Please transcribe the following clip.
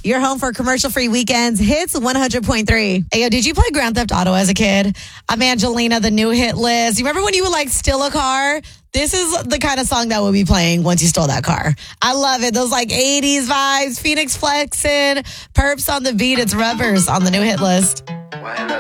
Your home for commercial-free weekends. Hits 100.3. Hey, yo, did you play Grand Theft Auto as a kid? I'm Angelina, the new hit list. You remember when you would like steal a car? This is the kind of song that we'll be playing once you stole that car. I love it. Those like 80s vibes, Phoenix flexing, perps on the beat. It's Rubbers on the new hit list.